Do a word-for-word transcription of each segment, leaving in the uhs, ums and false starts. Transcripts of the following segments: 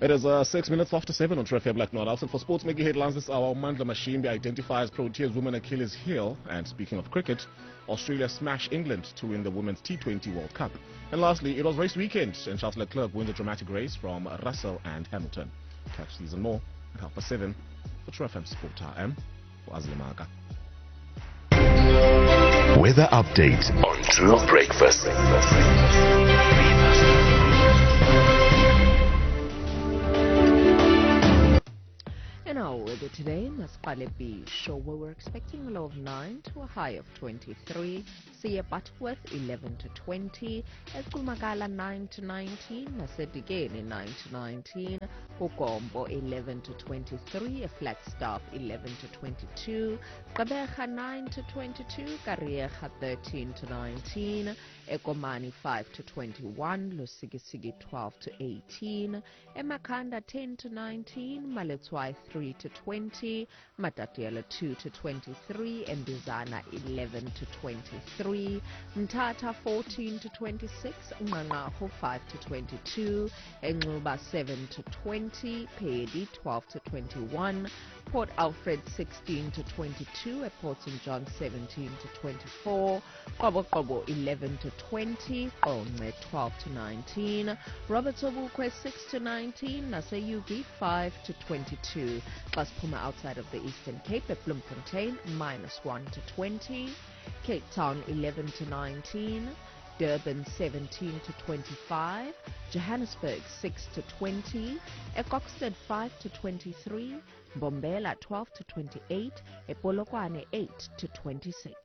It is uh, six minutes after seven on True F M Black North. And for sports making headlines this hour, Mandla Mashimbi identifies Proteas women Achilles heel. And speaking of cricket, Australia smash England to win the Women's T twenty World Cup. And lastly, it was race weekend, and Charles Leclerc wins a dramatic race from Russell and Hamilton. Catch these and more at half past seven for True F M Sport Time for Azlemaka. Weather update on True Breakfast. In our weather today, Masqale Beach, Showa we're expecting a low of nine to a high of twenty-three, Siya Butterworth eleven to twenty, Eskumagala nine to nineteen, Nasedigeni nine to nineteen, Ukombo eleven to twenty-three, Flagstaff eleven to twenty-two, Kabeja nine to twenty-two, Karieja thirteen to nineteen, Ekomani five to twenty-one, Lusigisigi twelve to eighteen, Emakanda ten to nineteen, Maletswai three to twenty, Matatiela two to twenty-three, Mbizana eleven to twenty-three, Mtata fourteen to twenty-six, Ngqangqaho five to twenty-two, Enxuba seven to twenty, Pedi twelve to twenty-one, Port Alfred sixteen to twenty-two, at Port Saint John seventeen to twenty-four, Qoboqobo eleven to twenty, Onme twelve to nineteen, Robert Sobukwe six to nineteen, Naseyugi five to twenty-two, Xaspuma outside of the Eastern Cape at Bloemfontein minus one to twenty, Cape Town eleven to nineteen, Durban seventeen to twenty-five, Johannesburg six to twenty, Ecoxted five to twenty-three, Bombela twelve to twenty-eight, Epolokwane eight to twenty-six.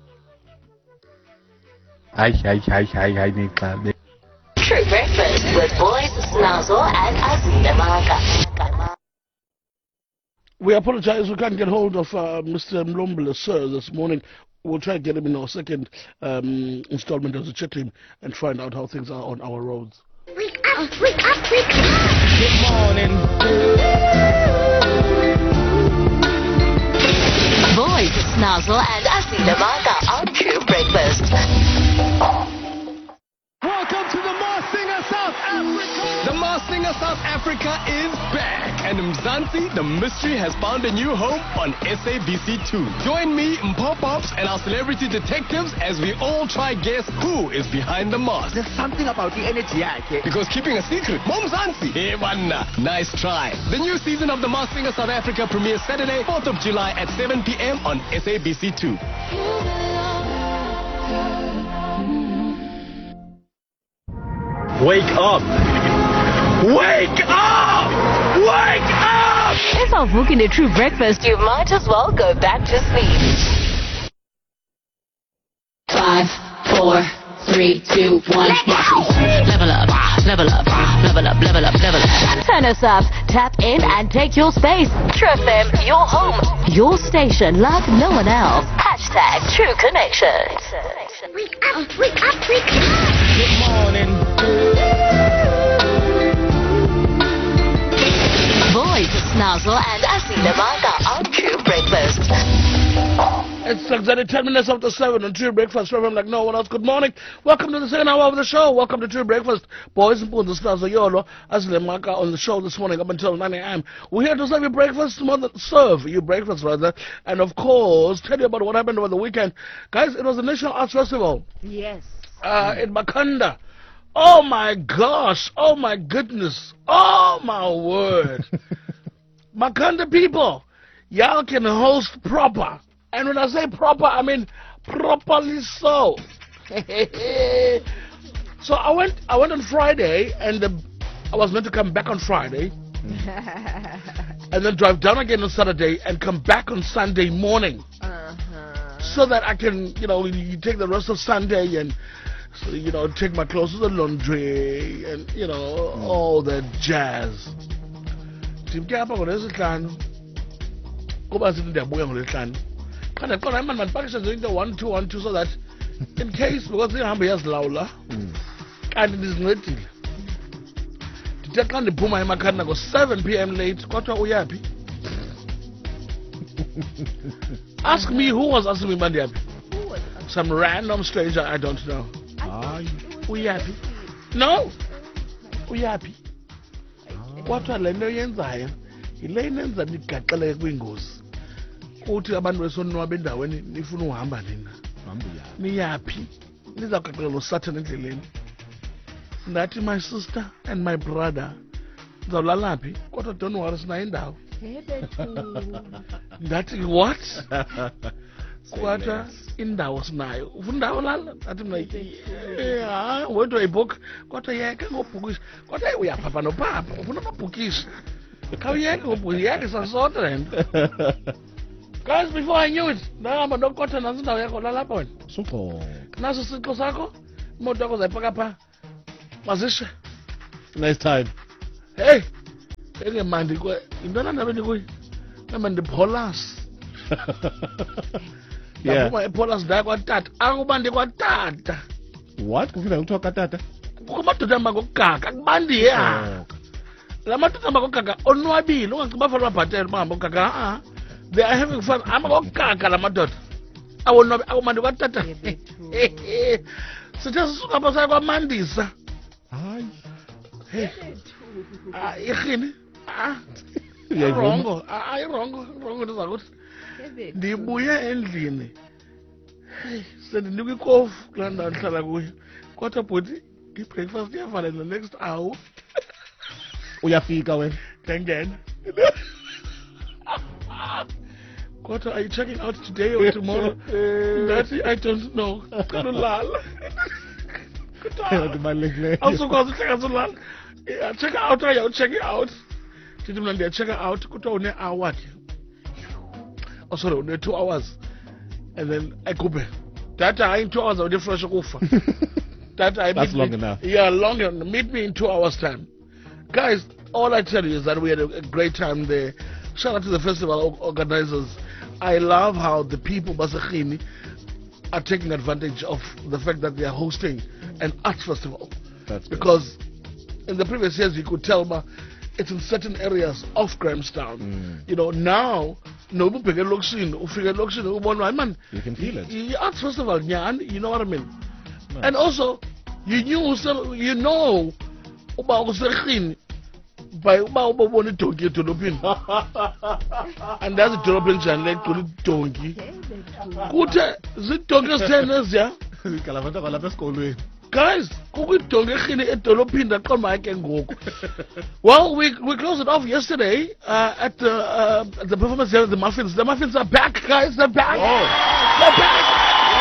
Hi, hi, hi, hi, hi, Nika. True Breakfast with Boys Snazo and Azlemaka. We apologize, we can't get hold of uh, Mister Mlombele, sir, this morning. We'll try to get him in our second um, installment as a check in and find out how things are on our roads. Wake up, wake up, wake up! Good morning. Boys Snazo and Azlemaka on True Breakfast. Welcome to the Masked Singer South Africa! The Masked Singer South Africa is back! And Mzansi, the mystery, has found a new home on S A B C two. Join me, Mpopops, and our celebrity detectives as we all try guess who is behind the mask. There's something about the energy, okay? Because keeping a secret, Mzansi. Hey, manna. Nice try. The new season of the Masked Singer South Africa premieres Saturday, fourth of July at seven p m on S A B C two. Wake up! Wake up! Wake up! If I'm booking a True Breakfast, you might as well go back to sleep. Five, four, three, two, one. Level up, level up, level up, level up, level up. Turn us up, tap in and take your space. True F M, your home, your station like no one else. Hashtag True Connection. Wake up, wake up, wake up. Good morning. Boys Snazzle and Azlemaka on True Breakfast. It's exactly ten minutes after seven on True Breakfast. I'm like no one else. Good morning. Welcome to the second hour of the show. Welcome to True Breakfast. Boys and Punta Snazo Yolo, Azlemaka on the show this morning up until nine a m We're here to serve you breakfast, more than serve you breakfast rather, and of course tell you about what happened over the weekend. Guys, it was the National Arts Festival. Yes. Uh, in Makanda. Oh my gosh. Oh my goodness. Oh my word. Makanda people, y'all can host proper. And when I say proper, I mean properly so. So I went I went on Friday, and the, I was meant to come back on Friday. And then drive down again on Saturday and come back on Sunday morning. Uh-huh. So that I can, you know, you take the rest of Sunday and, so, you know, take my clothes to the laundry and, you know, mm. all that jazz. Tim Kappa, what is it, Clan? Go back to the boy on the clan. Can I call him and my package doing the one, two, one, two, so that in case, because the Hambi has Laula, and it is little. To take on the Puma Makana go seven p m late, quarter Uyapi. Ask me who was asking me Mandiapi. Some random stranger I don't know. Are you? Uyapi. No. Uyapi. kwathiwa le nto yenzayo yile inenza nigaxeleke kwingozi uthi abantu besonwaba endaweni nifuna uhamba nina niyaphi nizawugaxeleka losathana endleleni ndathi my sister and my brother ndizawulala phi kodwa don't worry sinayo indawo ndathi what kwatha indawo sinayo ufuna indawo lala ndathi mna hayi wethu ayibhukha kodwa yeke ngobhukisha kodwa uyaphapha nophapha ufuna amabhukisha khawuyeke ngobhukisha sasonke le nto. Guys, before I knew it, ndahamba ndokotha nantsi indawo yakho lalapha wena suxoka naso isixo sakho imoto yakho zayipaka phaa mazishe nice time. hey engemandi kwe yintona ndaba endikuyo nama ndipholas ndaphuma epholas ndaya kwatata akuba ndikwatata what kufika kuthiwa katata kukho amadoda amba ngokugaga akubandi ya la madoda amba ngokugaga onwabile ungaciba bafana babhatele bahamba ngokugaga a they are having fun amba ngokugaga la madoda awonwabi akumandi kwatata sithe sisuka apha saya kwamandisa hayi hey ah irhini ah irongo ah irongo irongo ndizakuthi ndibuye endlini hey sendinika ikofu kulaa ndawo ndihlala kuyo kodwa bhuti i-breakfast iyavala the next hour uyafika wena ndengena kodwa are you checking out today or tomorrow ndathi I don't know cela ulala awusukwazi uhleka solala check out or you check out ndithi mna ndiya check out kuthiwa une-hour ke oh sorry une-two hours and then ayikhuphe data hayi in two hours awude fresh ukufa data hayi that's long enough. Yeah, long enough. Meet me in two hours time guys. All I tell you is that we had a, a great time there. Shout out to the festival organizers. I love how the people Basakini are taking advantage of the fact that they are hosting an arts festival. That's because in the previous years you could tell ma it's in certain areas of Grahamstown. Mm. You know, now no bigger location, ufika location, man. You can feel it. The arts festival, yeah, you know what I mean. Nice. And also, you knew, so you know about Usakhin by about one donkey to Lupin. And that's a dropping channel to the donkey. Good, the donkey standers, yeah. Guys, we don't get to Lupin that come back and go. Well, we we closed it off yesterday uh, at the uh, the performance here at the Muffins. The Muffins are back, guys. They're back. Oh. They're back.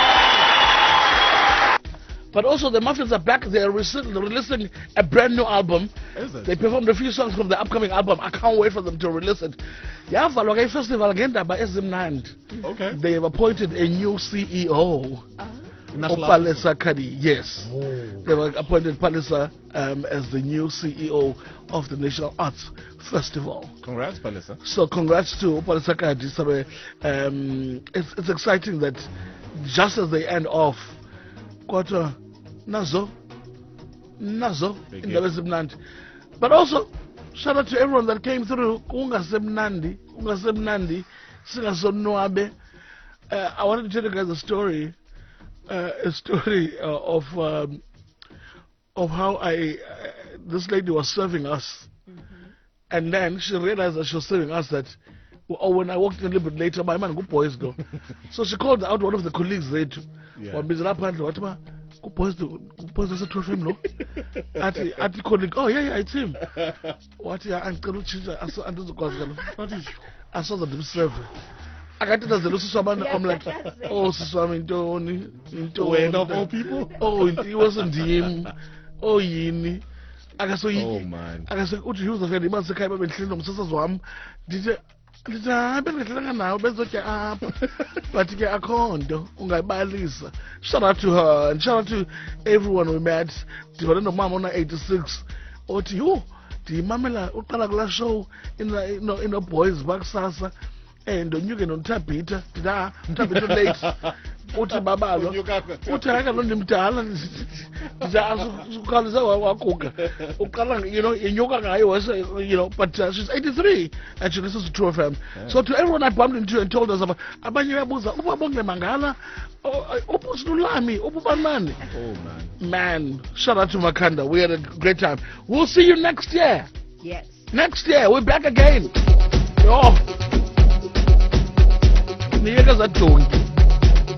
But also the Muffins are back. They are releasing a brand new album. Is it? They performed a few songs from the upcoming album. I can't wait for them to release it. Yeah, Falwaka Festival again by Ezimnand. Okay. They have appointed a new C E O. Uh-huh. Palesa Kadi, yes. Oh. They were appointed Palesa um, as the new C E O of the National Arts Festival. Congrats, Palesa. So congrats to Palesa Kadi. So, um, it's, it's exciting that just as they end off, Quarter Nazo Nazo in the Semnandi. But also shout out to everyone that came through. Kunga Semnandi, Kunga Semnandi, Singaso Noabe. I wanted to tell you guys a story, uh, a story uh, of um, of how I uh, this lady was serving us, mm-hmm. and then she realized that she was serving us that. Oh, when I walked in a little bit later, my man, good boys though. So she called out one of the colleagues there too. One busy up and what ma, good boys do, good boys does a trophy no. At at the colleague, oh yeah, yeah, it's him. What yeah, and can you I saw and the cause I saw that serve. I got it as the Lucy Saban. I'm like, oh, Swami into into when of all people. Oh, it wasn't him. Oh, yini. Oh man. I said, what you use the very man say I'm in Clinton, sisters one. Did you? But shout out to her and shout out to everyone we met. Mama eighty-six. Or to you, the Mamela Ukalagla show in the you know in the boys back sasa and you can on tap it. Tap it late. Uthi babalo uthi akalonde mdala uzaqalisa wakuka uqala you know inyuka ngayo you know but uh, she's eighty-three and she listens to True F M. So to everyone I bumped into and told us about abanye babuza ubabonge mangala ubusilulami ububanani. Oh man man shout out to Makanda. We had a great time. We'll see you next year. Yes. Next year, we're back again. Yo. Niggas are doing.